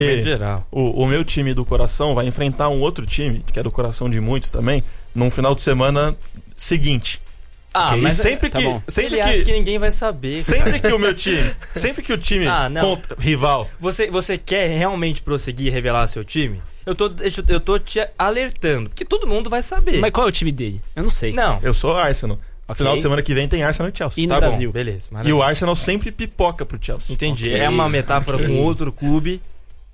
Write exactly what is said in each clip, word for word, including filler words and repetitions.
Em geral. O, o meu time do coração vai enfrentar um outro time, que é do coração de muitos também, num final de semana seguinte. Ah, e mas sempre é, tá que, bom. sempre Ele que, acha que ninguém vai saber. Sempre que o meu time, sempre que o time ah, não. contra, rival. Você, você quer realmente prosseguir e revelar seu time? Eu tô, eu tô te alertando, porque todo mundo vai saber. Mas qual é o time dele? Eu não sei. Não. Eu sou Arsenal. Okay. Final de semana que vem tem Arsenal e Chelsea. E no tá Brasil. Bom, beleza. Maravilha. E o Arsenal sempre pipoca pro Chelsea. Entendi. Okay. É uma metáfora okay. com outro clube.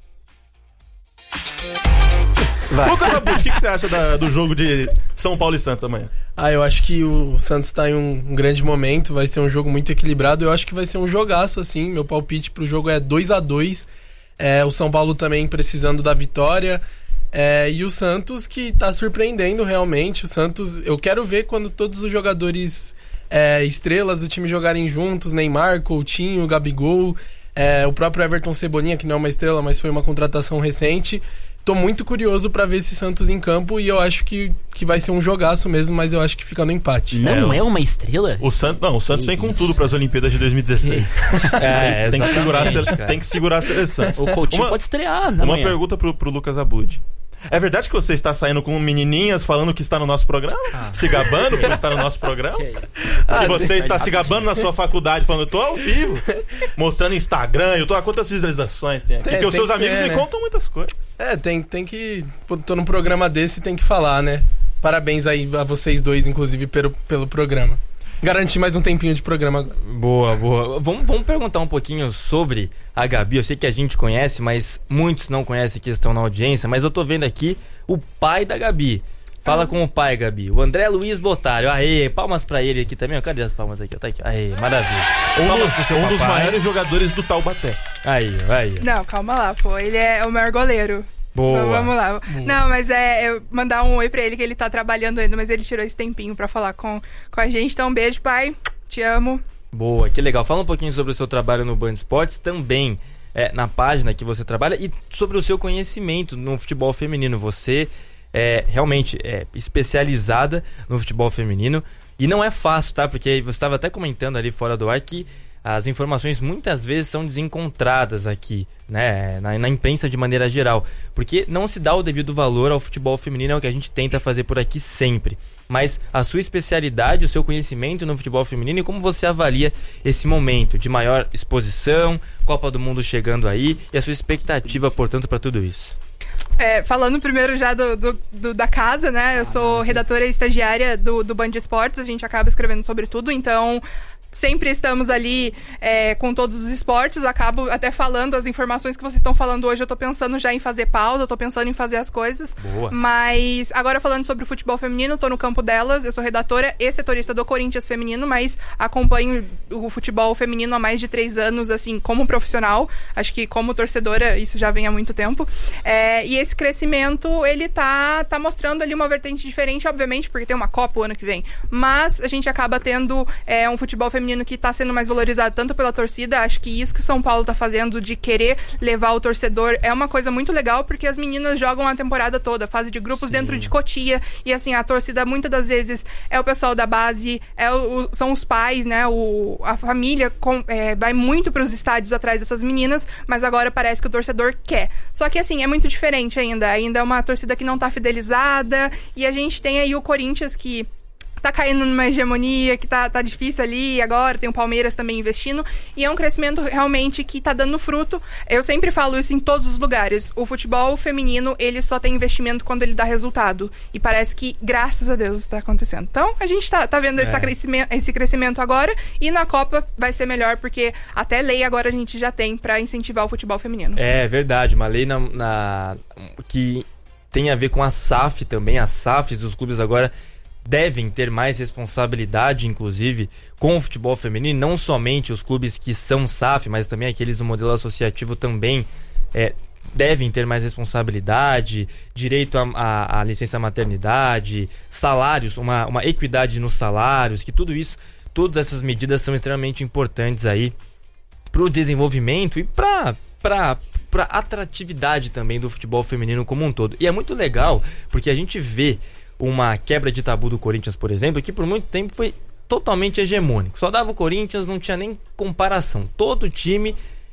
Lucas Abud, o que, que você acha da, do jogo de São Paulo e Santos amanhã? Ah, eu acho que o Santos tá em um, um grande momento, vai ser um jogo muito equilibrado, eu acho que vai ser um jogaço, assim, meu palpite pro jogo é dois a dois, é, o São Paulo também precisando da vitória, é, e o Santos que tá surpreendendo realmente, o Santos, eu quero ver quando todos os jogadores é, estrelas do time jogarem juntos, Neymar, Coutinho, Gabigol, é, o próprio Everton Cebolinha, que não é uma estrela, mas foi uma contratação recente. Tô muito curioso pra ver esse Santos em campo e eu acho que, que vai ser um jogaço mesmo, mas eu acho que fica no empate. Não é, é uma estrela? O Santos, não, o Santos vem com tudo pras Olimpíadas de dois mil e dezesseis. É, tem, que segurar a, tem que segurar a seleção. O Coutinho uma, pode estrear, Uma manhã. pergunta pro, pro Lucas Abud. É verdade que você está saindo com menininhas falando que está no nosso programa? Ah. Se gabando por estar no nosso programa? Que, ah, que você está se gabando na sua faculdade falando, eu tô ao vivo, mostrando Instagram, eu tô a quantas visualizações tem aqui? Tem, porque os seus que amigos ser, me né? contam muitas coisas. É, tem, tem que... Tô num programa desse e tem que falar, né? Parabéns aí a vocês dois, inclusive, pelo, pelo programa. Garantir mais um tempinho de programa. Boa, boa. Vamos, vamos perguntar um pouquinho sobre a Gabi. Eu sei que a gente conhece, mas muitos não conhecem que estão na audiência. Mas eu tô vendo aqui o pai da Gabi. Fala ah. com o pai, Gabi. O André Luiz Botário. Aê, palmas pra ele aqui também. Cadê as palmas aqui? Tá aqui. Aê, maravilha. Um, um dos maiores jogadores do Taubaté. Aí, aí. Não, calma lá, pô. Ele é o maior goleiro. Boa. Então, vamos lá. Boa. Não, mas é eu mandar um oi pra ele, que ele tá trabalhando ainda, mas ele tirou esse tempinho pra falar com, com a gente. Então, um beijo, pai. Te amo. Boa, que legal. Fala um pouquinho sobre o seu trabalho no Band Esportes, também é, na página que você trabalha, e sobre o seu conhecimento no futebol feminino. Você é realmente é, especializada no futebol feminino. E não é fácil, tá? Porque você estava até comentando ali fora do ar que as informações muitas vezes são desencontradas aqui, né, na, na imprensa de maneira geral, porque não se dá o devido valor ao futebol feminino, é o que a gente tenta fazer por aqui sempre. Mas a sua especialidade, o seu conhecimento no futebol feminino e como você avalia esse momento de maior exposição, Copa do Mundo chegando aí e a sua expectativa, portanto, para tudo isso. É, falando primeiro já do, do, do, da casa, né, eu sou redatora e estagiária do, do Band Esportes, a gente acaba escrevendo sobre tudo, então... Sempre estamos ali é, com todos os esportes. Eu acabo até falando as informações que vocês estão falando hoje. Eu tô pensando já em fazer pauta, eu tô pensando em fazer as coisas. Boa. Mas agora falando sobre o futebol feminino, tô no campo delas. Eu sou redatora e setorista do Corinthians feminino, mas acompanho o futebol feminino há mais de três anos, assim, como profissional. Acho que como torcedora isso já vem há muito tempo. É, e esse crescimento, ele tá, tá mostrando ali uma vertente diferente, obviamente, porque tem uma Copa o ano que vem. Mas a gente acaba tendo é, um futebol feminino que está sendo mais valorizado tanto pela torcida. Acho que isso que o São Paulo está fazendo de querer levar o torcedor é uma coisa muito legal, porque as meninas jogam a temporada toda, fase de grupos. Sim. Dentro de Cotia, e assim, a torcida muitas das vezes é o pessoal da base, é o, são os pais, né, o, a família com, é, vai muito para os estádios atrás dessas meninas, mas agora parece que o torcedor quer. Só que assim, é muito diferente ainda, ainda é uma torcida que não está fidelizada, e a gente tem aí o Corinthians que tá caindo numa hegemonia, que tá, tá difícil ali agora, tem o Palmeiras também investindo, e é um crescimento realmente que tá dando fruto. Eu sempre falo isso em todos os lugares, o futebol feminino, ele só tem investimento quando ele dá resultado, e parece que, graças a Deus, isso tá acontecendo. Então, a gente tá, tá vendo é. esse, crescimento, esse crescimento agora, e na Copa vai ser melhor, porque até lei agora a gente já tem pra incentivar o futebol feminino. É verdade, uma lei na, na, que tem a ver com a S A F também, as S A Fs dos clubes agora devem ter mais responsabilidade, inclusive, com o futebol feminino, não somente os clubes que são S A F, mas também aqueles do modelo associativo também é, devem ter mais responsabilidade, direito à licença maternidade, salários, uma, uma equidade nos salários, que tudo isso, todas essas medidas são extremamente importantes aí para o desenvolvimento e para para para atratividade também do futebol feminino como um todo. E é muito legal, porque a gente vê uma quebra de tabu do Corinthians, por exemplo, que por muito tempo foi totalmente hegemônico. Só dava o Corinthians, não tinha nem comparação. Todo time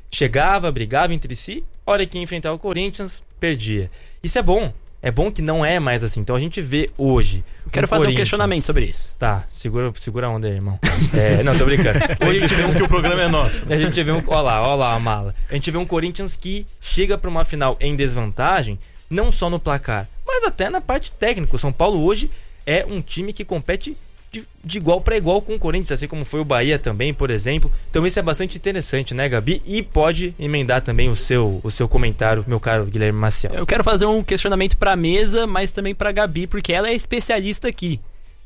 chegava, brigava entre si, hora que ia enfrentar o Corinthians, perdia. Isso é bom. É bom que não é mais assim. Então a gente vê hoje. Quero fazer um questionamento sobre isso. Tá, segura, segura a onda aí, irmão. É, não, tô brincando. Hoje a gente vê um que o programa é nosso. A gente vê um. Olha lá, olha lá a mala. A gente vê um Corinthians que chega pra uma final em desvantagem, não só no placar, mas até na parte técnica. O São Paulo hoje é um time que compete de, de igual para igual com o Corinthians, assim como foi o Bahia também, por exemplo. Então isso é bastante interessante, né, Gabi? E pode emendar também o seu, o seu comentário, meu caro Guilherme Maciel. Eu quero fazer um questionamento pra mesa, mas também pra Gabi, porque ela é especialista aqui.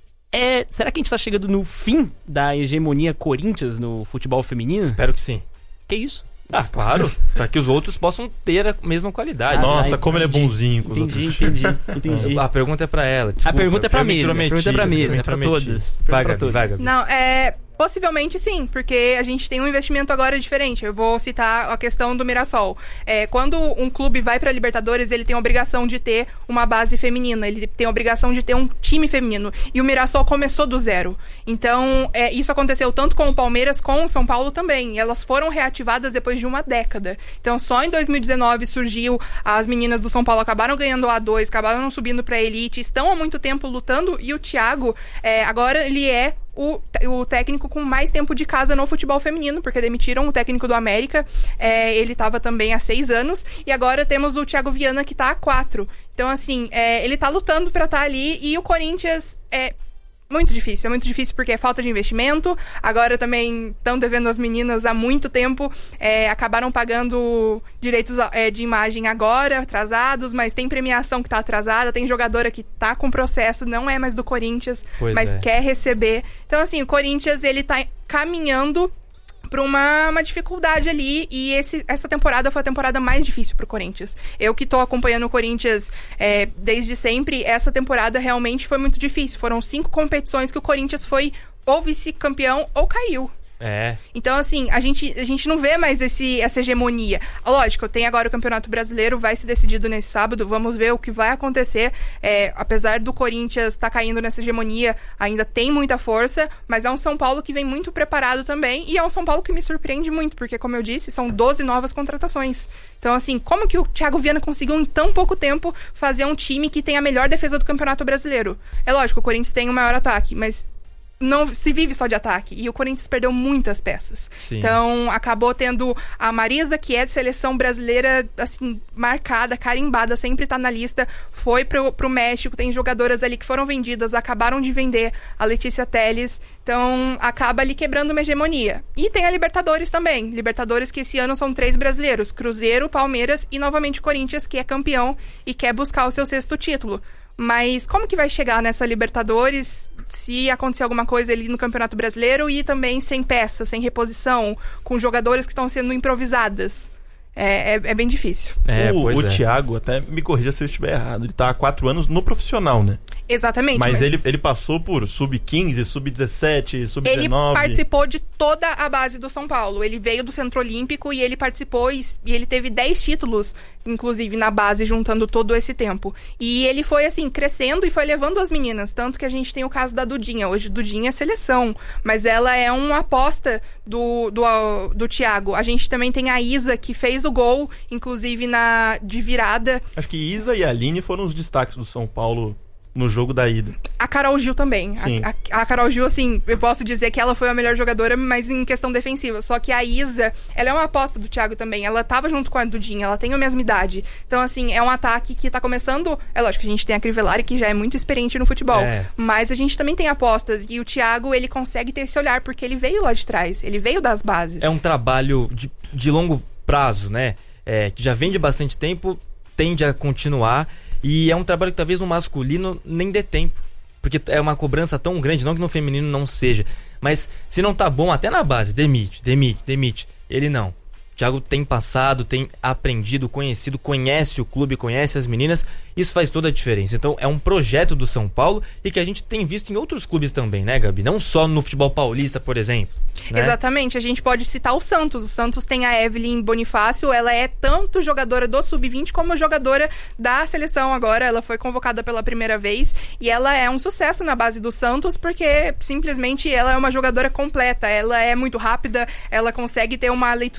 É, será que a gente tá chegando no fim da hegemonia Corinthians no futebol feminino? Espero que sim. Que isso? Ah, claro, para que os outros possam ter a mesma qualidade. Ah, Nossa, ah, como ele é bonzinho com os Entendi, outros. entendi, entendi. A pergunta é pra ela. Desculpa, a pergunta é pra eu me mesa. A intrometi, pergunta é pra eu me mesa, é pra intrometi. todos. Vai, pra Gabi, todos. vai, Gabi. Não, é... Possivelmente sim, porque a gente tem um investimento agora diferente. Eu vou citar a questão do Mirassol. É, quando um clube vai para a Libertadores, ele tem a obrigação de ter uma base feminina, ele tem a obrigação de ter um time feminino. E o Mirassol começou do zero. Então, é, isso aconteceu tanto com o Palmeiras como o São Paulo também. Elas foram reativadas depois de uma década. Então, só em dois mil e dezenove surgiu, as meninas do São Paulo acabaram ganhando o A dois, acabaram subindo para a elite, estão há muito tempo lutando. E o Thiago, é, agora ele é O, o técnico com mais tempo de casa no futebol feminino, porque demitiram o técnico do América, é, ele estava também há seis anos, e agora temos o Thiago Viana que está há quatro. Então, assim, é, ele está lutando para estar ali, e o Corinthians é muito difícil, é muito difícil porque é falta de investimento. Agora também estão devendo as meninas há muito tempo, é, acabaram pagando direitos é, de imagem agora, atrasados, mas tem premiação que está atrasada, tem jogadora que está com processo, não é mais do Corinthians, pois mas é. quer receber. Então, assim, o Corinthians, ele tá caminhando para uma, uma dificuldade ali, e esse, essa temporada foi a temporada mais difícil pro Corinthians. Eu que tô acompanhando o Corinthians é, desde sempre, essa temporada realmente foi muito difícil. Foram cinco competições que o Corinthians foi ou vice-campeão ou caiu. É. Então, assim, a gente, a gente não vê mais esse, essa hegemonia. Lógico, tem agora o Campeonato Brasileiro, vai ser decidido nesse sábado, vamos ver o que vai acontecer. É, apesar do Corinthians estar tá caindo nessa hegemonia, ainda tem muita força, mas é um São Paulo que vem muito preparado também, e é um São Paulo que me surpreende muito, porque, como eu disse, são doze novas contratações. Então, assim, como que o Thiago Viana conseguiu em tão pouco tempo fazer um time que tem a melhor defesa do Campeonato Brasileiro? É lógico, o Corinthians tem o maior ataque, mas não se vive só de ataque, e o Corinthians perdeu muitas peças. Sim. Então, acabou tendo a Marisa, que é de seleção brasileira, assim, marcada, carimbada, sempre tá na lista, foi pro, pro México, tem jogadoras ali que foram vendidas, acabaram de vender, a Letícia Telles, então acaba ali quebrando uma hegemonia. E tem a Libertadores também, Libertadores que esse ano são três brasileiros, Cruzeiro, Palmeiras e novamente Corinthians, que é campeão e quer buscar o seu sexto título. Mas como que vai chegar nessa Libertadores se acontecer alguma coisa ali no Campeonato Brasileiro e também sem peças, sem reposição, com jogadores que estão sendo improvisadas? É, é, é bem difícil. É, o pois o é. Thiago, até me corrija se eu estiver errado, ele tá há quatro anos no profissional, né? Exatamente. Mas ele, ele passou por sub quinze, sub dezessete, sub dezenove. Ele participou de toda a base do São Paulo. Ele veio do Centro Olímpico e ele participou e, e ele teve dez títulos, inclusive, na base, juntando todo esse tempo. E ele foi, assim, crescendo e foi levando as meninas. Tanto que a gente tem o caso da Dudinha. Hoje, Dudinha é seleção, mas ela é uma aposta do, do, do Thiago. A gente também tem a Isa, que fez o gol, inclusive, na, de virada. Acho que Isa e Aline foram os destaques do São Paulo no jogo da ida. A Carol Gil também. Sim. A, a, a Carol Gil, assim, eu posso dizer que ela foi a melhor jogadora, mas em questão defensiva. Só que a Isa, ela é uma aposta do Thiago também. Ela tava junto com a Dudinha, ela tem a mesma idade. Então, assim, é um ataque que tá começando... É lógico que a gente tem a Crivellari, que já é muito experiente no futebol. É. Mas a gente também tem apostas. E o Thiago, ele consegue ter esse olhar, porque ele veio lá de trás. Ele veio das bases. É um trabalho de, de longo prazo, né? É, que já vem de bastante tempo, tende a continuar. E é um trabalho que talvez no masculino nem dê tempo. Porque é uma cobrança tão grande, não que no feminino não seja. Mas se não tá bom, até na base, demite, demite, demite. Ele não. O Thiago tem passado, tem aprendido, conhecido, conhece o clube, conhece as meninas. Isso faz toda a diferença. Então é um projeto do São Paulo e que a gente tem visto em outros clubes também, né, Gabi? Não só no futebol paulista, por exemplo. Né? Exatamente, a gente pode citar o Santos. O Santos tem a Evelyn Bonifácio, ela é tanto jogadora do sub vinte como jogadora da seleção agora. Ela foi convocada pela primeira vez e ela é um sucesso na base do Santos porque simplesmente ela é uma jogadora completa. Ela é muito rápida, ela consegue ter uma leitura de jogo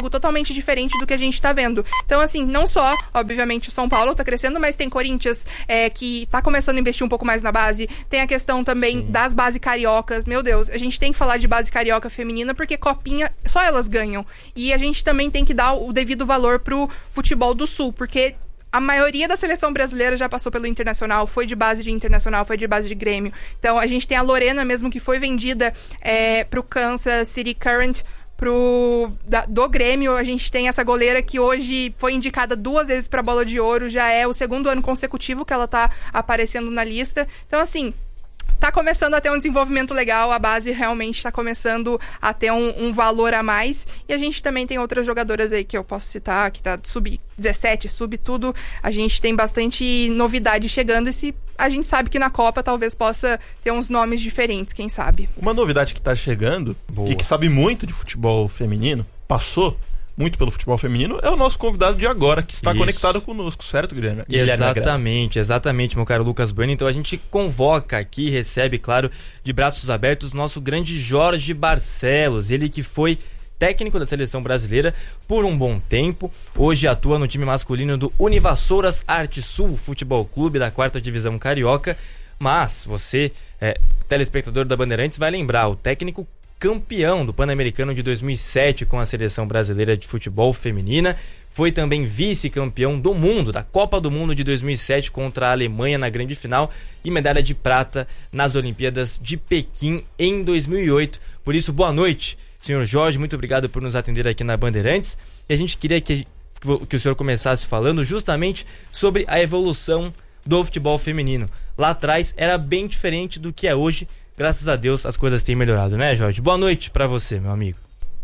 algo totalmente diferente do que a gente tá vendo. Então, assim, não só, obviamente, o São Paulo tá crescendo, mas tem Corinthians é, que tá começando a investir um pouco mais na base. Tem a questão também Sim. das bases cariocas. Meu Deus, a gente tem que falar de base carioca feminina, porque copinha, só elas ganham. E a gente também tem que dar o devido valor pro futebol do Sul, porque a maioria da seleção brasileira já passou pelo Internacional, foi de base de Internacional, foi de base de Grêmio. Então, a gente tem a Lorena mesmo, que foi vendida é, pro Kansas City Current, pro, da, do Grêmio. A gente tem essa goleira que hoje foi indicada duas vezes pra Bola de Ouro, já é o segundo ano consecutivo que ela tá aparecendo na lista. Então, assim, tá começando a ter um desenvolvimento legal, a base realmente tá começando a ter um, um valor a mais. E a gente também tem outras jogadoras aí que eu posso citar, que tá sub dezessete, sub tudo. A gente tem bastante novidade chegando e se a gente sabe que na Copa talvez possa ter uns nomes diferentes, quem sabe. Uma novidade que tá chegando Boa. e que sabe muito de futebol feminino, passou muito pelo futebol feminino, é o nosso convidado de agora, que está Isso. conectado conosco, certo, Guilherme? Exatamente, exatamente, meu caro Lucas Bueno. Então a gente convoca aqui, recebe, claro, de braços abertos, nosso grande Jorge Barcelos, ele que foi técnico da seleção brasileira por um bom tempo, hoje atua no time masculino do Univassouras Arte Sul Futebol Clube da quarta divisão carioca, mas você, é, telespectador da Bandeirantes, vai lembrar, o técnico campeão do Pan-Americano de dois mil e sete com a seleção brasileira de futebol feminina, foi também vice-campeão do mundo, da Copa do Mundo de dois mil e sete contra a Alemanha na grande final e medalha de prata nas Olimpíadas de Pequim em dois mil e oito. Por isso, boa noite, senhor Jorge, muito obrigado por nos atender aqui na Bandeirantes. E a gente queria que, que o senhor começasse falando justamente sobre a evolução do futebol feminino. Lá atrás era bem diferente do que é hoje. Graças a Deus as coisas têm melhorado, né, Jorge? Boa noite pra você, meu amigo.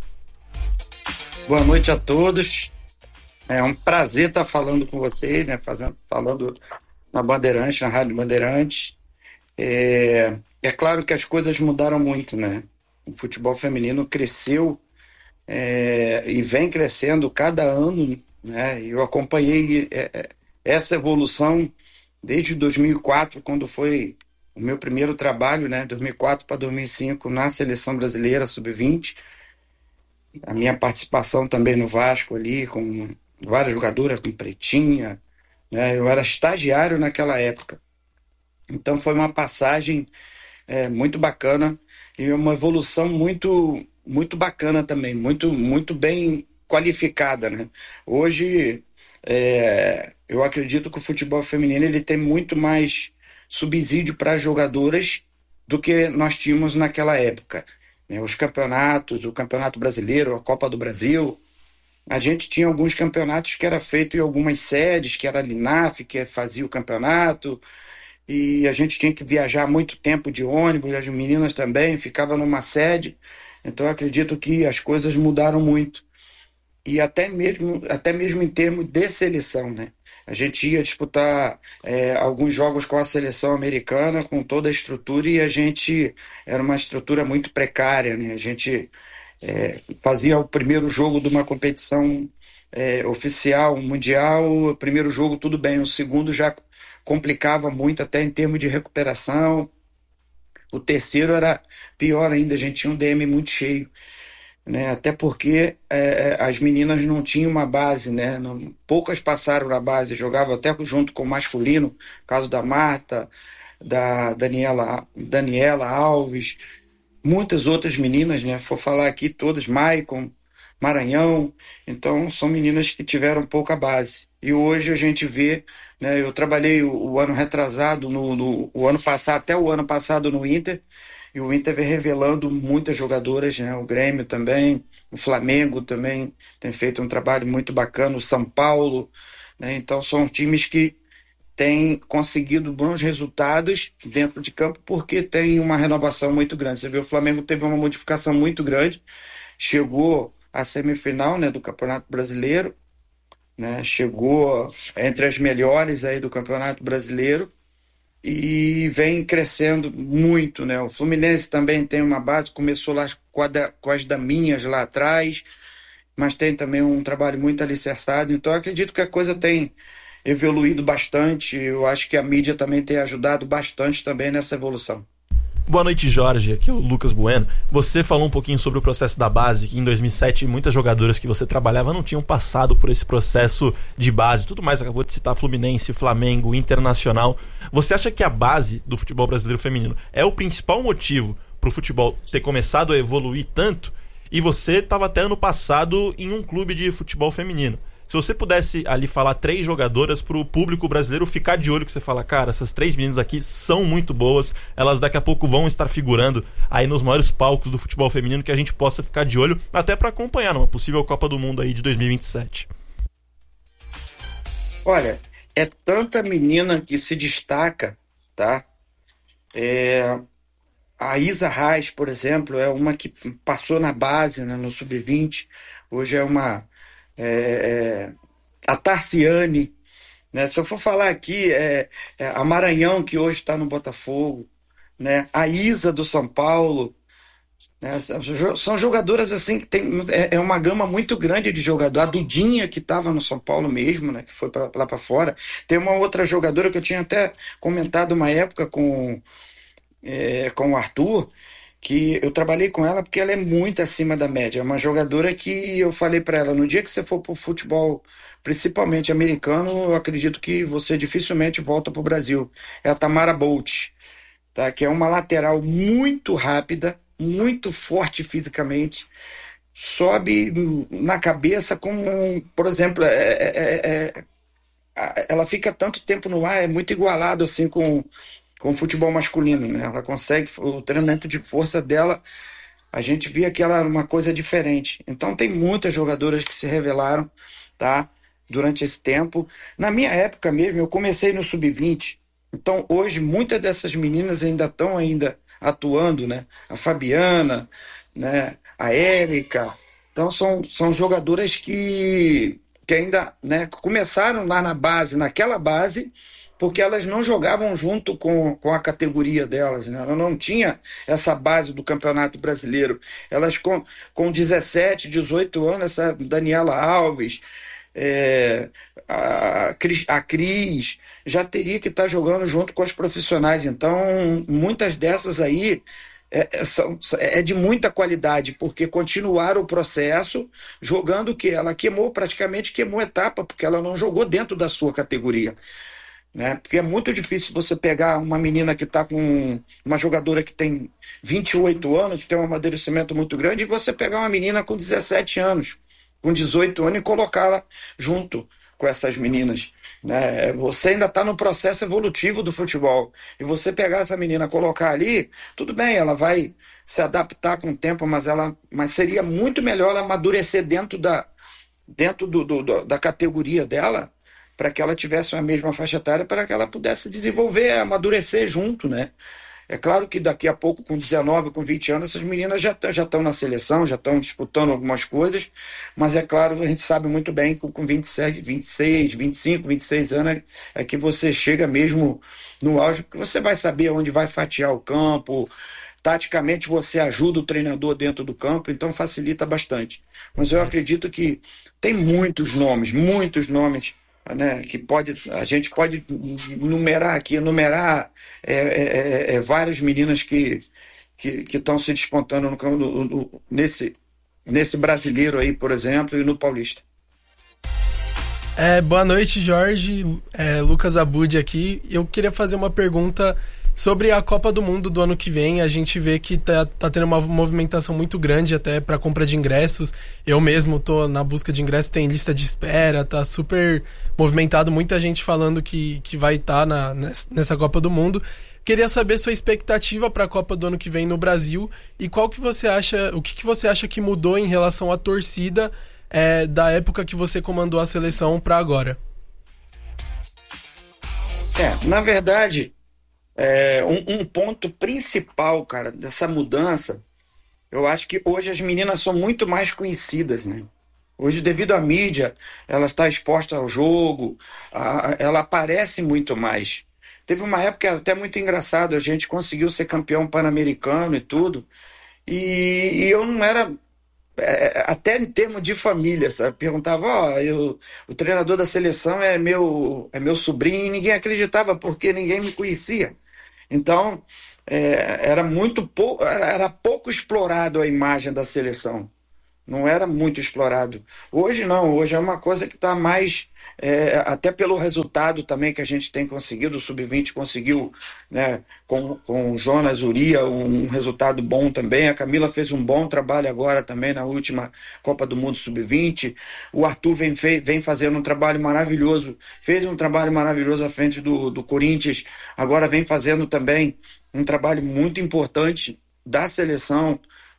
Boa noite a todos. É um prazer estar falando com vocês, né? Fazendo, falando na Bandeirantes, na Rádio Bandeirantes. É, é claro que as coisas mudaram muito, né? O futebol feminino cresceu é, e vem crescendo cada ano, né? Eu acompanhei é, essa evolução desde dois mil e quatro, quando foi o meu primeiro trabalho, né, dois mil e quatro para dois mil e cinco, na Seleção Brasileira sub vinte. A minha participação também no Vasco ali, com várias jogadoras, com Pretinha, né, eu era estagiário naquela época. Então foi uma passagem é, muito bacana e uma evolução muito, muito bacana também, muito, muito bem qualificada, né? Hoje, é, eu acredito que o futebol feminino ele tem muito mais subsídio para jogadoras do que nós tínhamos naquela época. Os campeonatos, o Campeonato Brasileiro, a Copa do Brasil, a gente tinha alguns campeonatos que era feito em algumas sedes, que era a Linaf, que fazia o campeonato, e a gente tinha que viajar muito tempo de ônibus, as meninas também, ficavam numa sede. Então eu acredito que as coisas mudaram muito. E até mesmo, até mesmo em termos de seleção, né? A gente ia disputar é, alguns jogos com a seleção americana, com toda a estrutura, e a gente era uma estrutura muito precária, né? A gente é, fazia o primeiro jogo de uma competição é, oficial, mundial, o primeiro jogo tudo bem, o segundo já complicava muito até em termos de recuperação, o terceiro era pior ainda, a gente tinha um D M muito cheio. Né, até porque é, as meninas não tinham uma base, né, não, poucas passaram na base, jogavam até junto com o masculino, caso da Marta, da Daniela, Daniela Alves, muitas outras meninas, né, for falar aqui todas, Maicon, Maranhão, então são meninas que tiveram pouca base. E hoje a gente vê, né, eu trabalhei o, o ano retrasado, no, no, o ano passado, até o ano passado no Inter, e o Inter vem revelando muitas jogadoras, né? O Grêmio também, o Flamengo também tem feito um trabalho muito bacana, o São Paulo, né? Então são times que têm conseguido bons resultados dentro de campo porque tem uma renovação muito grande. Você vê, o Flamengo teve uma modificação muito grande, chegou à semifinal, né, do Campeonato Brasileiro, né? Chegou entre as melhores aí do Campeonato Brasileiro, e vem crescendo muito, né? O Fluminense também tem uma base, começou lá com, a da, com as daminhas lá atrás, mas tem também um trabalho muito alicerçado, então eu acredito que a coisa tem evoluído bastante, eu acho que a mídia também tem ajudado bastante também nessa evolução. Boa noite, Jorge. Aqui é o Lucas Bueno. Você falou um pouquinho sobre o processo da base, que em dois mil e sete muitas jogadoras que você trabalhava não tinham passado por esse processo de base. Tudo mais, acabou de citar Fluminense, Flamengo, Internacional. Você acha que a base do futebol brasileiro feminino é o principal motivo para o futebol ter começado a evoluir tanto? E você estava até ano passado em um clube de futebol feminino. Se você pudesse ali falar três jogadoras pro público brasileiro ficar de olho, que você fala, cara, essas três meninas aqui são muito boas, elas daqui a pouco vão estar figurando aí nos maiores palcos do futebol feminino, que a gente possa ficar de olho até para acompanhar numa possível Copa do Mundo aí de dois mil e vinte e sete. Olha, é tanta menina que se destaca, tá? É... A Isa Reis, por exemplo, é uma que passou na base, né, no sub vinte, hoje é uma... É, é, a Tarciane, né? Se eu for falar aqui, é, é a Maranhão, que hoje está no Botafogo, né? A Isa do São Paulo, né? São jogadoras assim que tem é, é uma gama muito grande de jogador. A Dudinha, que estava no São Paulo mesmo, né? Que foi pra, lá para fora. Tem uma outra jogadora que eu tinha até comentado uma época com, é, com o Arthur, que eu trabalhei com ela porque ela é muito acima da média. É uma jogadora que eu falei para ela, no dia que você for pro futebol, principalmente americano, eu acredito que você dificilmente volta pro Brasil. É a Tamara Bolt, tá? Que é uma lateral muito rápida, muito forte fisicamente, sobe na cabeça como, por exemplo, é, é, é, ela fica tanto tempo no ar, é muito igualado assim com com o futebol masculino, né? Ela consegue, o treinamento de força dela, a gente via que ela era uma coisa diferente. Então tem muitas jogadoras que se revelaram, tá? Durante esse tempo. Na minha época mesmo, eu comecei no sub vinte, então hoje muitas dessas meninas ainda estão ainda atuando, né? A Fabiana, né? A Érica, então são, são jogadoras que, que ainda, né, começaram lá na base, naquela base, porque elas não jogavam junto com, com a categoria delas, né? Ela não tinha essa base do Campeonato Brasileiro. Elas com, com dezessete, dezoito anos, essa Daniela Alves, é, a, a Cris, já teria que estar jogando junto com as profissionais. Então, muitas dessas aí é, é, são, é de muita qualidade, porque continuaram o processo jogando o que? Ela queimou, praticamente queimou etapa, porque ela não jogou dentro da sua categoria. Né? Porque é muito difícil você pegar uma menina que está com uma jogadora que tem vinte e oito anos, que tem um amadurecimento muito grande, e você pegar uma menina com dezessete anos, com dezoito anos, e colocá-la junto com essas meninas. Né? Você ainda está no processo evolutivo do futebol. E você pegar essa menina, colocar ali, tudo bem, ela vai se adaptar com o tempo, mas, ela, mas seria muito melhor ela amadurecer dentro da, dentro do, do, do, da categoria dela, para que ela tivesse a mesma faixa etária, para que ela pudesse desenvolver, amadurecer junto, né? É claro que daqui a pouco, com dezenove, com vinte anos, essas meninas já já estão na seleção, já estão disputando algumas coisas, mas é claro, a gente sabe muito bem que com vinte e sete, vinte e seis, vinte e cinco, vinte e seis anos é que você chega mesmo no auge, porque você vai saber onde vai fatiar o campo, taticamente você ajuda o treinador dentro do campo, então facilita bastante. Mas eu acredito que tem muitos nomes, muitos nomes, né, que pode, a gente pode numerar aqui, numerar é, é, é, várias meninas que que estão se despontando no, no, no, nesse, nesse brasileiro aí, por exemplo, e no paulista. É, boa noite, Jorge. É, Lucas Abud aqui. Eu queria fazer uma pergunta sobre a Copa do Mundo do ano que vem. A gente vê que tá, tá tendo uma movimentação muito grande até para compra de ingressos. Eu mesmo tô na busca de ingressos, tem lista de espera, tá super movimentado, muita gente falando que, que vai estar tá nessa Copa do Mundo. Queria saber sua expectativa para a Copa do ano que vem no Brasil e qual que você acha, o que, que você acha que mudou em relação à torcida é, da época que você comandou a seleção para agora. É, na verdade, É, um, um ponto principal, cara, dessa mudança, eu acho que hoje as meninas são muito mais conhecidas, né? Hoje, devido à mídia, ela está exposta ao jogo, a, ela aparece muito mais. Teve uma época até muito engraçada, a gente conseguiu ser campeão pan-americano e tudo, e, e eu não era, é, até em termos de família, sabe? Perguntava, ó, oh, eu, o treinador da seleção é meu, é meu sobrinho, e ninguém acreditava, porque ninguém me conhecia. Então, é, era muito pouco, era, era pouco explorado a imagem da seleção. Não era muito explorado. Hoje não, hoje é uma coisa que está mais, é, até pelo resultado também que a gente tem conseguido, o sub vinte conseguiu, né, com, com o Jonas Uria, um resultado bom também. A Camila fez um bom trabalho agora também na última Copa do Mundo sub vinte. O Arthur vem, vem fazendo um trabalho maravilhoso, fez um trabalho maravilhoso à frente do, do Corinthians, agora vem fazendo também um trabalho muito importante da seleção.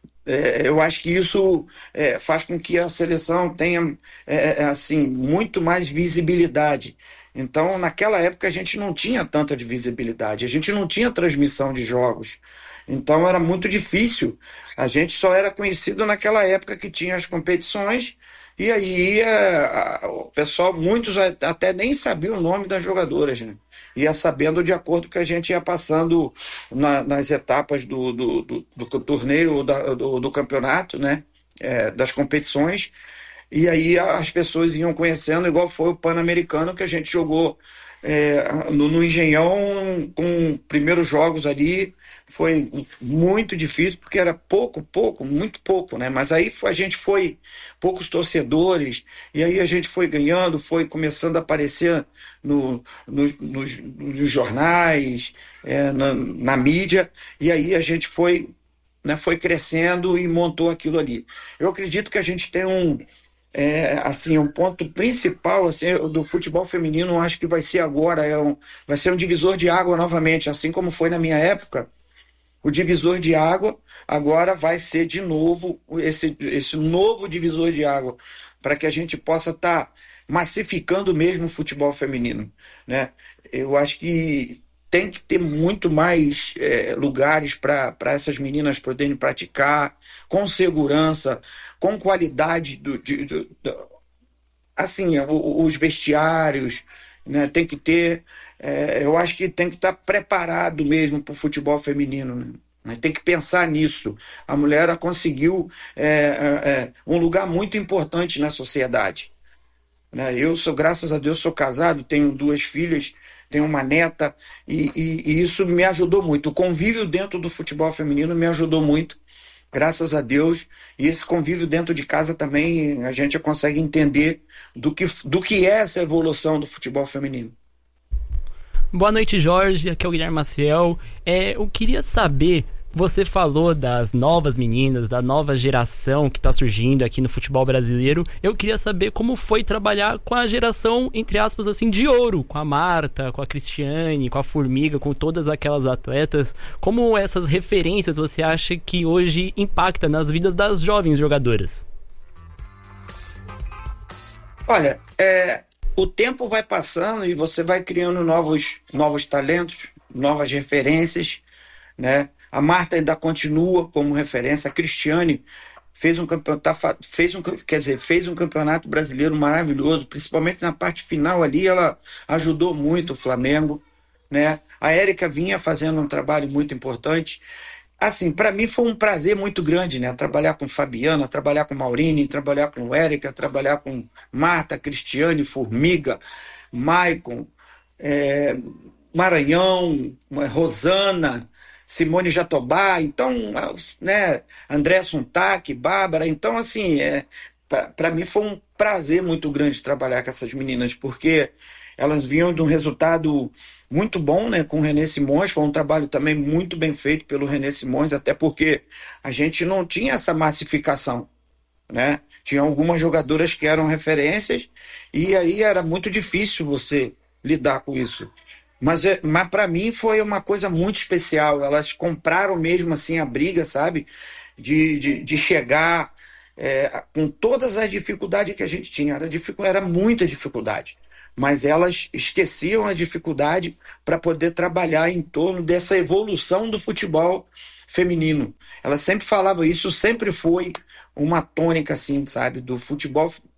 É, eu acho que isso é, faz com que a seleção tenha é, assim, muito mais visibilidade. Então, naquela época, a gente não tinha tanta de visibilidade, a gente não tinha transmissão de jogos. Então, era muito difícil. A gente só era conhecido naquela época que tinha as competições, e aí a, a, o pessoal, muitos até nem sabiam o nome das jogadoras, né? Ia sabendo de acordo com que a gente ia passando na, nas etapas do, do, do, do torneio, da, do, do campeonato, né? É, das competições, e aí as pessoas iam conhecendo, igual foi o Pan-Americano que a gente jogou é, no, no Engenhão, com primeiros jogos ali. Foi muito difícil, porque era pouco, pouco, muito pouco, né? Mas aí a gente foi, poucos torcedores, e aí a gente foi ganhando, foi começando a aparecer no, no, nos, nos jornais, é, na, na mídia, e aí a gente foi, né, foi crescendo e montou aquilo ali. Eu acredito que a gente tem um, é, assim, um ponto principal assim, do futebol feminino, acho que vai ser agora, é um, vai ser um divisor de água novamente, assim como foi na minha época. O divisor de água agora vai ser de novo esse, esse novo divisor de água, para que a gente possa estar tá massificando mesmo o futebol feminino, né? Eu acho que tem que ter muito mais é, lugares para essas meninas poderem praticar, com segurança, com qualidade, do, de, do, do, assim, o, os vestiários, né? Tem que ter... É, eu acho que tem que estar preparado mesmo para o futebol feminino, né? Tem que pensar nisso. A mulher ela conseguiu é, é, um lugar muito importante na sociedade, né? Eu sou, graças a Deus, sou casado, tenho duas filhas, tenho uma neta, e, e, e isso me ajudou muito. O convívio dentro do futebol feminino me ajudou muito, graças a Deus, e esse convívio dentro de casa também a gente consegue entender do que, do que é essa evolução do futebol feminino. Boa noite, Jorge. Aqui é o Guilherme Maciel. É, eu queria saber, você falou das novas meninas, da nova geração que está surgindo aqui no futebol brasileiro. Eu queria saber como foi trabalhar com a geração, entre aspas, assim, de ouro, com a Marta, com a Cristiane, com a Formiga, com todas aquelas atletas. Como essas referências você acha que hoje impactam nas vidas das jovens jogadoras? Olha, é... o tempo vai passando e você vai criando novos, novos talentos, novas referências, né? A Marta ainda continua como referência. A Cristiane fez um campeonato, fez um, quer dizer, fez um campeonato brasileiro maravilhoso, principalmente na parte final ali, ela ajudou muito o Flamengo, né? A Érica vinha fazendo um trabalho muito importante. Assim, para mim foi um prazer muito grande, né? Trabalhar com Fabiana, trabalhar com Maurine, trabalhar com Érica, trabalhar com Marta, Cristiane, Formiga, Maicon, é, Maranhão, Rosana, Simone Jatobá, então, né? André Suntac, Bárbara. Então, assim, é, para mim foi um prazer muito grande trabalhar com essas meninas, porque elas vinham de um resultado muito bom, né, com o René Simões. Foi um trabalho também muito bem feito pelo René Simões, até porque a gente não tinha essa massificação, né? Tinha algumas jogadoras que eram referências e aí era muito difícil você lidar com isso. Mas, mas para mim foi uma coisa muito especial. Elas compraram mesmo assim a briga, sabe? De, de, de chegar é, com todas as dificuldades que a gente tinha. Era, era muita dificuldade. Mas elas esqueciam a dificuldade para poder trabalhar em torno dessa evolução do futebol feminino. Elas sempre falavam isso, sempre foi uma tônica, assim, sabe, do futebol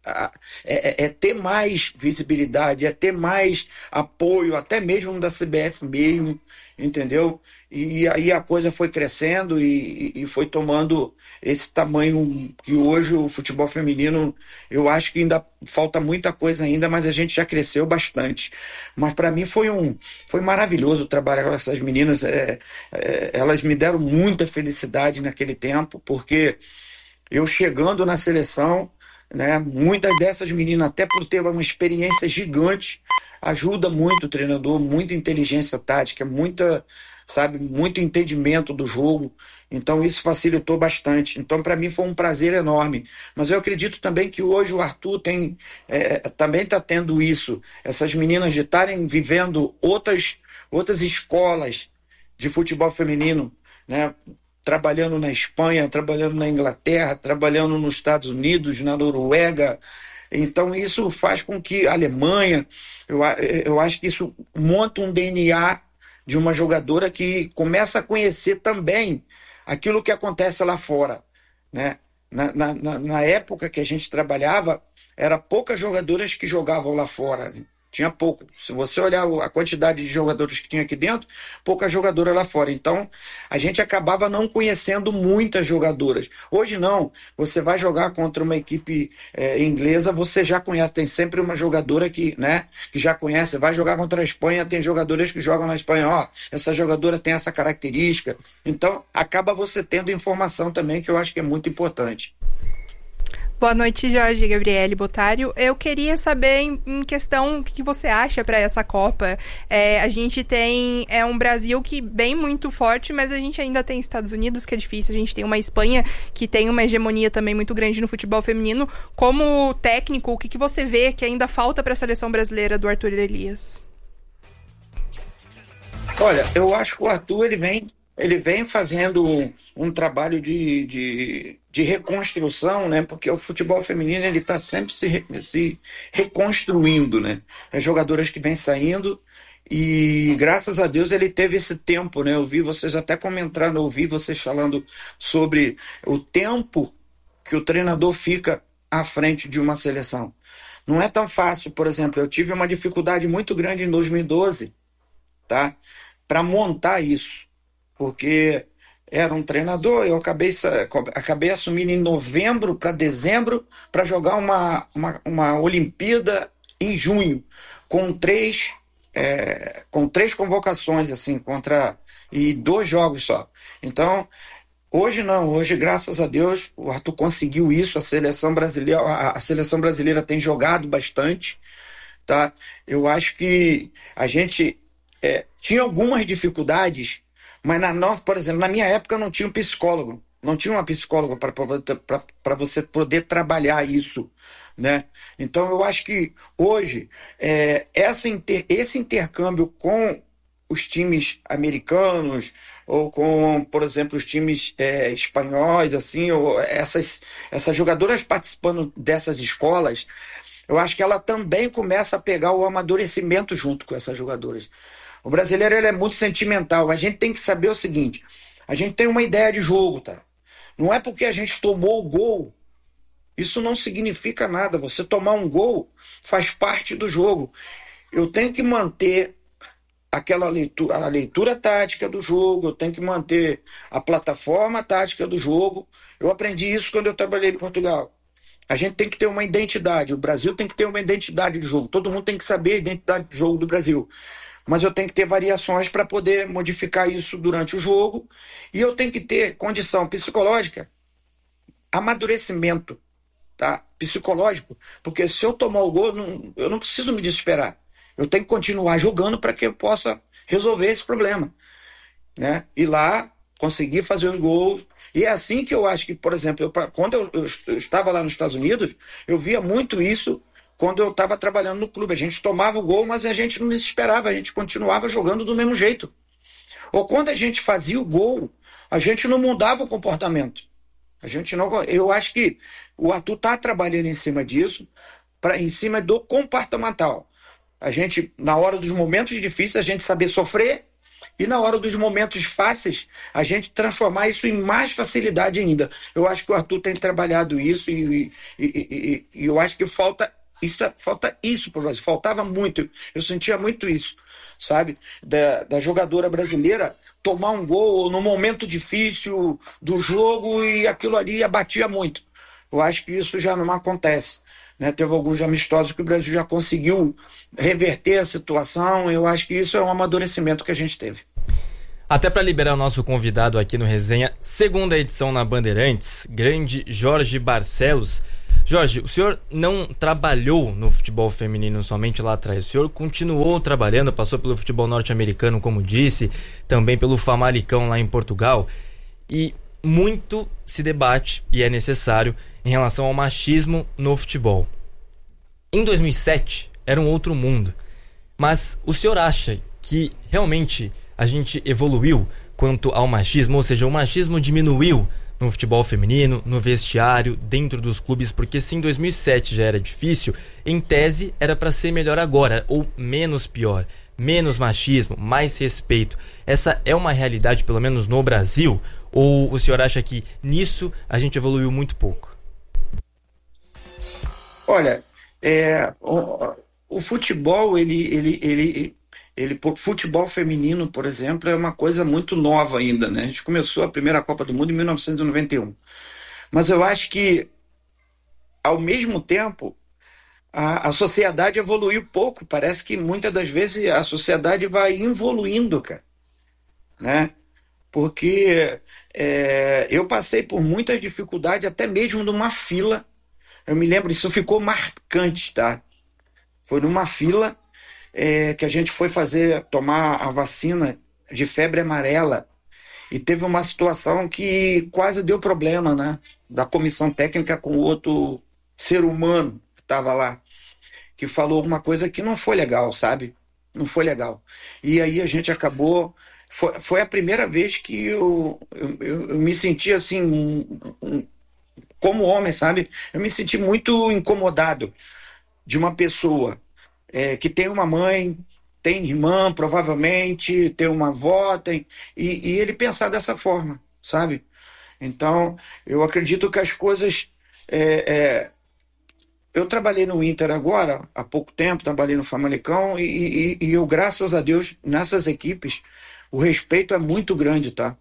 é, é ter mais visibilidade, é ter mais apoio, até mesmo da C B F mesmo, entendeu? E aí a coisa foi crescendo e, e foi tomando esse tamanho que hoje o futebol feminino, eu acho que ainda falta muita coisa ainda, mas a gente já cresceu bastante. Mas para mim foi um foi maravilhoso trabalhar com essas meninas. É, é, elas me deram muita felicidade naquele tempo, porque eu chegando na seleção, né, muitas dessas meninas, até por ter uma experiência gigante, ajuda muito o treinador, muita inteligência tática, muita, sabe, muito entendimento do jogo. Então isso facilitou bastante. Então para mim foi um prazer enorme. Mas eu acredito também que hoje o Arthur tem, é, também está tendo isso. Essas meninas de estarem vivendo outras, outras escolas de futebol feminino, né? Trabalhando na Espanha, trabalhando na Inglaterra, trabalhando nos Estados Unidos, na Noruega. Então isso faz com que a Alemanha, eu, eu acho que isso monta um D N A de uma jogadora que começa a conhecer também aquilo que acontece lá fora, né? Na, na, na época que a gente trabalhava, era poucas jogadoras que jogavam lá fora, né? Tinha pouco. Se você olhar a quantidade de jogadores que tinha aqui dentro, pouca jogadora lá fora. Então, a gente acabava não conhecendo muitas jogadoras. Hoje não. Você vai jogar contra uma equipe é, inglesa, você já conhece. Tem sempre uma jogadora que, né, que já conhece. Vai jogar contra a Espanha, tem jogadores que jogam na Espanha. Ó, essa jogadora tem essa característica. Então, acaba você tendo informação também, que eu acho que é muito importante. Boa noite, Jorge, Gabriele, Botário. Eu queria saber, em, em questão, o que, que você acha para essa Copa. É, a gente tem é um Brasil que bem muito forte, mas a gente ainda tem Estados Unidos, que é difícil. A gente tem uma Espanha que tem uma hegemonia também muito grande no futebol feminino. Como técnico, o que, que você vê que ainda falta para a seleção brasileira do Arthur Elias? Olha, eu acho que o Arthur ele vem... Ele vem fazendo um, um trabalho de, de, de reconstrução, né? Porque o futebol feminino ele está sempre se, se reconstruindo, né? As jogadoras que vêm saindo e graças a Deus ele teve esse tempo, né? Eu vi vocês até comentando, eu ouvi vocês falando sobre o tempo que o treinador fica à frente de uma seleção. Não é tão fácil, por exemplo, eu tive uma dificuldade muito grande em dois mil e doze, tá? Para montar isso. Porque era um treinador, eu acabei, acabei assumindo em novembro para dezembro para jogar uma, uma, uma Olimpíada em junho, com três, é, com três convocações, assim, contra, e dois jogos só. Então, hoje não, hoje, graças a Deus, o Arthur conseguiu isso, a seleção brasileira, a, a seleção brasileira tem jogado bastante, tá? Eu acho que a gente é, tinha algumas dificuldades. Mas, na nossa, por exemplo, na minha época não tinha um psicólogo. Não tinha uma psicóloga para você poder trabalhar isso, né? Então, eu acho que hoje, é, essa inter, esse intercâmbio com os times americanos ou com, por exemplo, os times é, espanhóis, assim, ou essas, essas jogadoras participando dessas escolas, eu acho que ela também começa a pegar o amadurecimento junto com essas jogadoras. O brasileiro ele é muito sentimental. A gente tem que saber o seguinte: a gente tem uma ideia de jogo, tá? Não é porque a gente tomou o gol, isso não significa nada. Você tomar um gol faz parte do jogo. Eu tenho que manter aquela leitura, a leitura tática do jogo, eu tenho que manter a plataforma tática do jogo. Eu aprendi isso quando eu trabalhei em Portugal. A gente tem que ter uma identidade. O Brasil tem que ter uma identidade de jogo. Todo mundo tem que saber a identidade de jogo do Brasil. Mas eu tenho que ter variações para poder modificar isso durante o jogo. E eu tenho que ter condição psicológica, amadurecimento, tá? Psicológico. Porque se eu tomar o gol, não, eu não preciso me desesperar. Eu tenho que continuar jogando para que eu possa resolver esse problema, né? Ir lá, conseguir fazer os gols. E é assim que eu acho que, por exemplo, eu, quando eu, eu, eu estava lá nos Estados Unidos, eu via muito isso. Quando eu estava trabalhando no clube, a gente tomava o gol, mas a gente não desesperava, a gente continuava jogando do mesmo jeito. Ou quando a gente fazia o gol, a gente não mudava o comportamento. A gente não. Eu acho que o Arthur está trabalhando em cima disso, pra, em cima do comportamental. A gente, na hora dos momentos difíceis, a gente saber sofrer e na hora dos momentos fáceis, a gente transformar isso em mais facilidade ainda. Eu acho que o Arthur tem trabalhado isso e, e, e, e eu acho que falta isso, falta isso para o Brasil. Faltava muito, eu sentia muito isso, sabe? Da, da jogadora brasileira tomar um gol no momento difícil do jogo e aquilo ali abatia muito. Eu acho que isso já não acontece. Né? Teve alguns amistosos que o Brasil já conseguiu reverter a situação. Eu acho que isso é um amadurecimento que a gente teve. Até para liberar o nosso convidado aqui no Resenha, segunda edição na Bandeirantes, grande Jorge Barcelos. Jorge, o senhor não trabalhou no futebol feminino somente lá atrás, o senhor continuou trabalhando, passou pelo futebol norte-americano, como disse, também pelo Famalicão lá em Portugal, e muito se debate, e é necessário, em relação ao machismo no futebol. Em dois mil e sete era um outro mundo, mas o senhor acha que realmente a gente evoluiu quanto ao machismo, ou seja, o machismo diminuiu no futebol feminino, no vestiário, dentro dos clubes, porque se em dois mil e sete já era difícil, em tese era para ser melhor agora, ou menos pior, menos machismo, mais respeito. Essa é uma realidade, pelo menos no Brasil, ou o senhor acha que nisso a gente evoluiu muito pouco? Olha, é, o, o futebol, ele, ele, ele, ele, futebol feminino, por exemplo, é uma coisa muito nova ainda, né? A gente começou a primeira Copa do Mundo em mil novecentos e noventa e um. Mas eu acho que, ao mesmo tempo, a, a sociedade evoluiu pouco. Parece que muitas das vezes a sociedade vai evoluindo, cara. Né? Porque é, eu passei por muitas dificuldades, até mesmo numa fila. Eu me lembro, isso ficou marcante, tá? Foi numa fila é, que a gente foi fazer, tomar a vacina de febre amarela e teve uma situação que quase deu problema, né? Da comissão técnica com outro ser humano que estava lá, que falou alguma coisa que não foi legal, sabe? Não foi legal. E aí a gente acabou... Foi, foi a primeira vez que eu, eu, eu, eu me senti assim... Um, um, como homem, sabe? Eu me senti muito incomodado de uma pessoa é, que tem uma mãe, tem irmã, provavelmente, tem uma avó, tem, e, e ele pensar dessa forma, sabe? Então, eu acredito que as coisas... É, é, eu trabalhei no Inter agora, há pouco tempo, trabalhei no Famalicão, e, e, e eu, graças a Deus, nessas equipes, o respeito é muito grande, tá?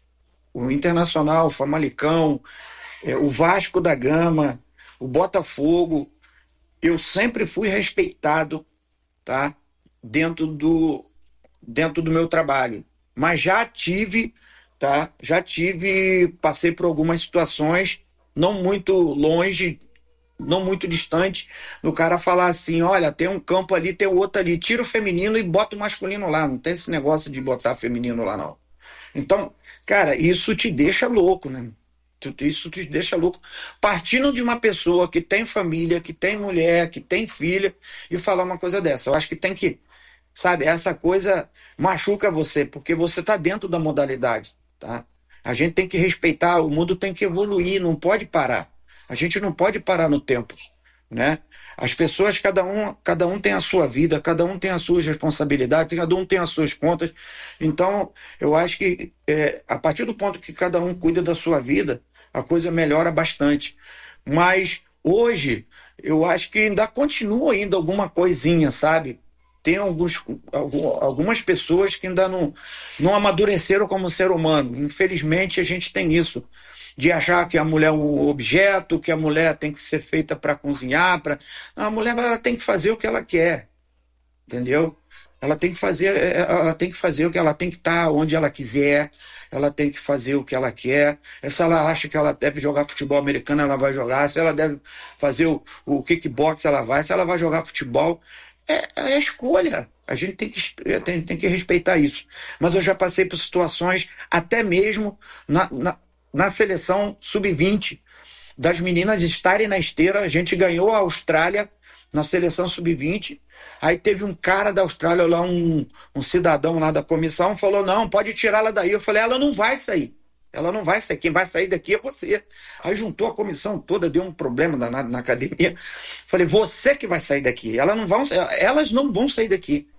O Internacional, o Famalicão... É, o Vasco da Gama, o Botafogo, eu sempre fui respeitado, tá? Dentro do, dentro do meu trabalho. Mas já tive, tá? Já tive, passei por algumas situações, não muito longe, não muito distante, do cara falar assim, olha, tem um campo ali, tem outro ali, tira o feminino e bota o masculino lá. Não tem esse negócio de botar feminino lá, não. Então, cara, isso te deixa louco, né? Isso te deixa louco. Partindo de uma pessoa que tem família, que tem mulher, que tem filha, e falar uma coisa dessa. Eu acho que tem que, sabe, essa coisa machuca você, porque você está dentro da modalidade, tá? A gente tem que respeitar, o mundo tem que evoluir, não pode parar. A gente não pode parar no tempo, né? As pessoas, cada um, cada um tem a sua vida, cada um tem as suas responsabilidades, cada um tem as suas contas. Então, eu acho que é, a partir do ponto que cada um cuida da sua vida, a coisa melhora bastante. Mas hoje, eu acho que ainda continua ainda alguma coisinha, sabe? Tem alguns, algumas pessoas que ainda não, não amadureceram como ser humano. Infelizmente, a gente tem isso. De achar que a mulher é um objeto, que a mulher tem que ser feita para cozinhar. Pra... Não, a mulher ela tem que fazer o que ela quer. Entendeu? Ela tem que fazer, ela tem que fazer o que ela tem que estar onde ela quiser. Ela tem que fazer o que ela quer. Se ela acha que ela deve jogar futebol americano, ela vai jogar. Se ela deve fazer o, o kickbox, ela vai. Se ela vai jogar futebol, é, é escolha. A gente tem que, tem, tem que respeitar isso. Mas eu já passei por situações, até mesmo na, na, na seleção sub vinte, das meninas estarem na esteira. A gente ganhou a Austrália na seleção sub vinte. Aí teve um cara da Austrália lá, um, um cidadão lá da comissão, falou, não, pode tirar ela daí. Eu falei, ela não vai sair. Ela não vai sair. Quem vai sair daqui é você. Aí juntou a comissão toda, deu um problema danado na academia. Falei, você que vai sair daqui. Elas não vão, elas não vão sair daqui.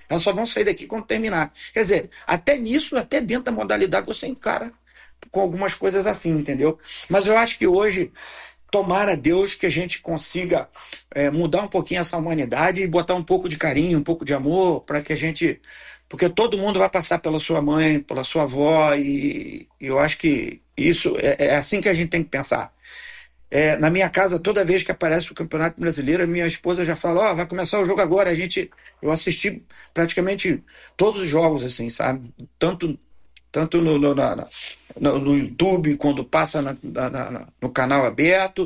Elas só vão sair daqui quando terminar. Quer dizer, até nisso, até dentro da modalidade, você encara com algumas coisas assim, entendeu? Mas eu acho que hoje, tomara Deus que a gente consiga é, mudar um pouquinho essa humanidade e botar um pouco de carinho, um pouco de amor, para que a gente... Porque todo mundo vai passar pela sua mãe, pela sua avó, e, e eu acho que isso é, é assim que a gente tem que pensar. É, na minha casa, toda vez que aparece o Campeonato Brasileiro, a minha esposa já fala, ó, oh, vai começar o jogo agora. A gente, eu assisti praticamente todos os jogos, assim, sabe? Tanto, tanto no, no, na, no, no YouTube, quando passa na, na, na, no canal aberto,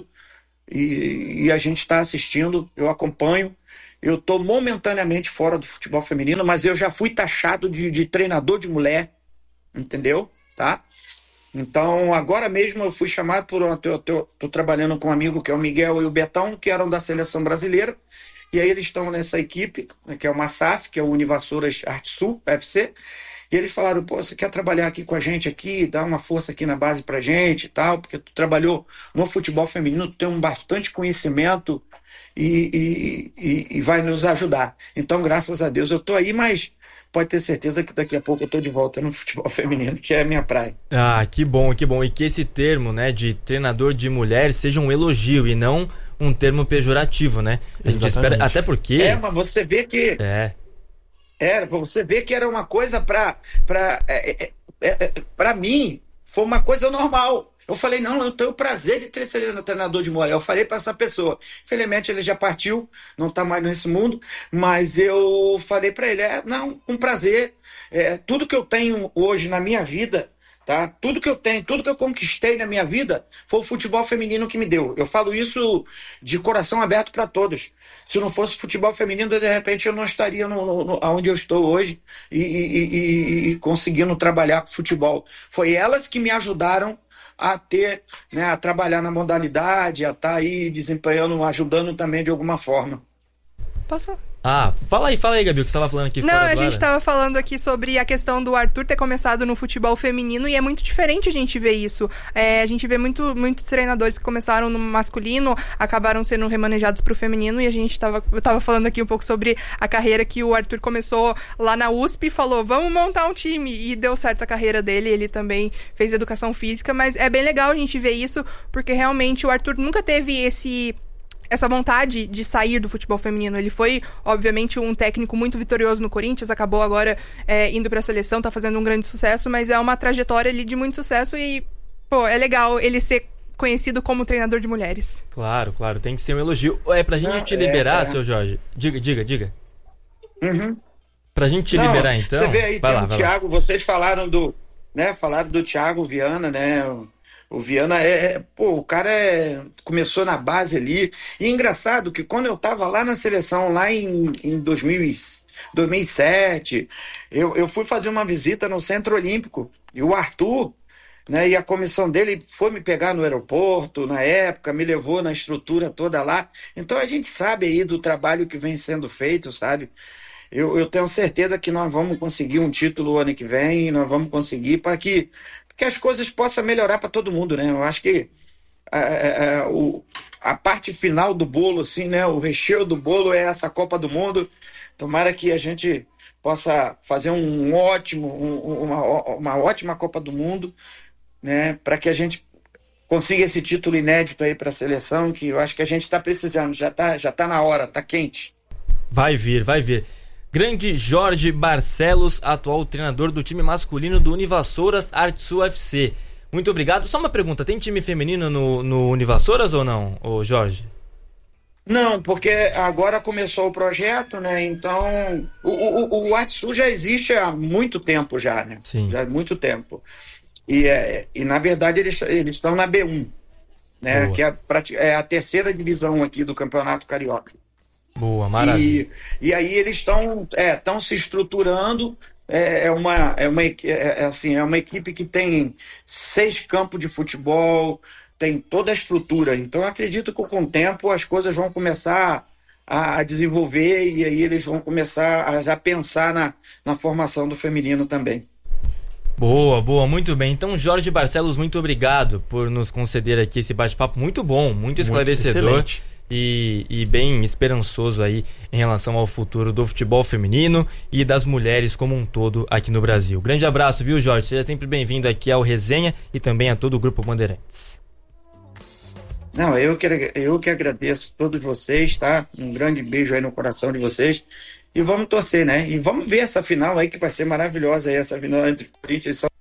e, e a gente está assistindo, eu acompanho. Eu estou momentaneamente fora do futebol feminino, mas eu já fui taxado de, de treinador de mulher, entendeu? Tá? Então, agora mesmo eu fui chamado por... Estou trabalhando com um amigo que é o Miguel e o Betão, que eram da seleção brasileira, e aí eles estão nessa equipe, que é uma S A F, que é o Univassouras Arte Sul, F C, e eles falaram, pô, você quer trabalhar aqui com a gente aqui, dar uma força aqui na base pra gente e tal, porque tu trabalhou no futebol feminino, tu tem um bastante conhecimento e, e, e, e vai nos ajudar. Então, graças a Deus, eu tô aí, mas pode ter certeza que daqui a pouco eu tô de volta no futebol feminino, que é a minha praia. Ah, que bom, que bom. E que esse termo, né, de treinador de mulher seja um elogio e não um termo pejorativo, né? A gente espera, até porque... É, mas você vê que... É... Era, pra você ver que era uma coisa pra, pra, é, é, é, pra mim, foi uma coisa normal. Eu falei, não, eu tenho o prazer de ter sido treinador de mulher. Eu falei pra essa pessoa. Infelizmente ele já partiu, não tá mais nesse mundo, mas eu falei pra ele, é, não, com prazer. É, tudo que eu tenho hoje na minha vida, tá? Tudo que eu tenho, tudo que eu conquistei na minha vida foi o futebol feminino que me deu. Eu falo isso de coração aberto para todos. Se não fosse futebol feminino, de repente eu não estaria no, no, no, onde eu estou hoje e, e, e, e conseguindo trabalhar com futebol. Foi elas que me ajudaram a ter, né, a trabalhar na modalidade, a estar aí desempenhando, ajudando também de alguma forma. Posso? Ah, fala aí, fala aí, Gabi, o que você estava falando aqui Não, fora a do gente ar. estava falando aqui sobre a questão do Arthur ter começado no futebol feminino e é muito diferente a gente ver isso. É, a gente vê muito, muitos treinadores que começaram no masculino, acabaram sendo remanejados pro feminino e a gente tava, eu tava falando aqui um pouco sobre a carreira que o Arthur começou lá na U S P e falou, vamos montar um time, e deu certo a carreira dele, ele também fez educação física, mas é bem legal a gente ver isso, porque realmente o Arthur nunca teve esse... essa vontade de sair do futebol feminino. Ele foi, obviamente, um técnico muito vitorioso no Corinthians, acabou agora é, indo pra seleção, tá fazendo um grande sucesso, mas é uma trajetória ali de muito sucesso e, pô, é legal ele ser conhecido como treinador de mulheres. Claro, claro, tem que ser um elogio. É pra gente Não, te liberar, é, é. seu Jorge. Diga, diga, diga. Uhum. Pra gente te Não, liberar, então. Você vê aí, vai tem lá, o vai Thiago, lá. Vocês falaram do, né, falaram do Thiago Viana, né, o, o Viana é, é, pô, o cara é, começou na base ali, e é engraçado que quando eu tava lá na seleção, lá em, em dois mil e sete, eu, eu fui fazer uma visita no Centro Olímpico, e o Arthur, né, e a comissão dele foi me pegar no aeroporto, na época, me levou na estrutura toda lá, então a gente sabe aí do trabalho que vem sendo feito, sabe? Eu, eu tenho certeza que nós vamos conseguir um título ano que vem, nós vamos conseguir para que, que as coisas possam melhorar para todo mundo, né? Eu acho que a, a, o, a parte final do bolo, assim, né? O recheio do bolo é essa Copa do Mundo. Tomara que a gente possa fazer um ótimo, um, uma, uma ótima Copa do Mundo, né? Para que a gente consiga esse título inédito aí para a seleção, que eu acho que a gente está precisando. Já está já tá na hora, está quente. Vai vir, vai vir. Grande Jorge Barcelos, atual treinador do time masculino do Univassouras Arte Sul F C. Muito obrigado. Só uma pergunta, tem time feminino no, no Univassouras ou não, ô Jorge? Não, porque agora começou o projeto, né? Então, o, o, o Arte Sul já existe há muito tempo já, né? Sim. Já há muito tempo. E, é, e na verdade, eles, eles estão na B um, né? Boa. Que é a, é a terceira divisão aqui do Campeonato Carioca. Boa, maravilha. E, e aí eles estão é, estão se estruturando. É, é, uma, é, uma, é, assim, é uma equipe que tem seis campos de futebol, tem toda a estrutura. Então eu acredito que com o tempo as coisas vão começar a, a desenvolver e aí eles vão começar a já pensar na, na formação do feminino também. Boa, boa, muito bem. Então, Jorge Barcelos, muito obrigado por nos conceder aqui esse bate-papo muito bom, muito esclarecedor. Muito excelente. e, e bem esperançoso aí em relação ao futuro do futebol feminino e das mulheres como um todo aqui no Brasil. Grande abraço, viu, Jorge? Seja sempre bem-vindo aqui ao Resenha e também a todo o Grupo Bandeirantes. Não, eu que, eu que agradeço a todos vocês, tá? Um grande beijo aí no coração de vocês. E vamos torcer, né? E vamos ver essa final aí que vai ser maravilhosa aí, essa final entre Corinthians e São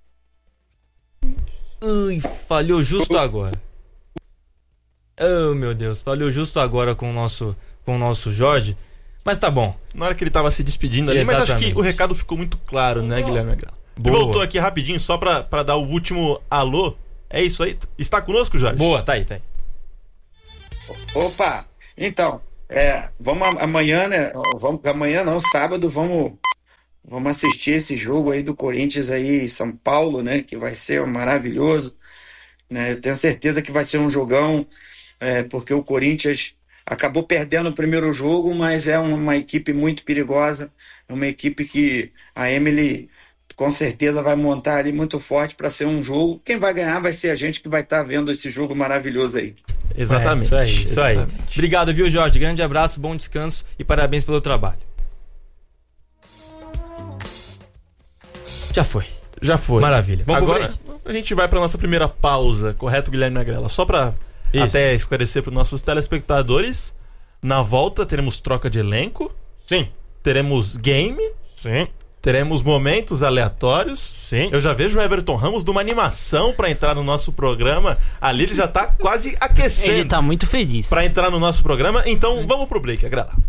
Ui, falhou justo agora. Oh, meu Deus, falhou justo agora com o nosso, com o nosso Jorge. Mas tá bom. Na hora que ele tava se despedindo ali, Exatamente. mas acho que o recado ficou muito claro, né, Guilherme Agrela? Boa. Voltou aqui rapidinho, só pra, pra dar o último alô. É isso aí? Está conosco, Jorge? Boa, tá aí, tá aí. Opa! Então, é, vamos amanhã, né? Vamos, amanhã não, sábado, vamos, vamos assistir esse jogo aí do Corinthians aí em São Paulo, né? Que vai ser maravilhoso. Né? Eu tenho certeza que vai ser um jogão, é, porque o Corinthians acabou perdendo o primeiro jogo, mas é uma equipe muito perigosa, é uma equipe que a Emily com certeza vai montar ali muito forte para ser um jogo. Quem vai ganhar vai ser a gente que vai estar tá vendo esse jogo maravilhoso aí. Exatamente. É, isso aí, isso exatamente. aí. Obrigado, viu, Jorge? Grande abraço, bom descanso e parabéns pelo trabalho. Já foi. Já foi. Maravilha. Vamos pro Agora break? a gente vai para nossa primeira pausa, correto, Guilherme Agrela? Só para até esclarecer para os nossos telespectadores, na volta teremos troca de elenco, Sim. teremos game, Sim. teremos momentos aleatórios. Sim. Eu já vejo o Everton Ramos de uma animação para entrar no nosso programa. Ali ele já tá quase aquecendo Ele tá muito feliz. para entrar no nosso programa. Então vamos pro break, Agrela.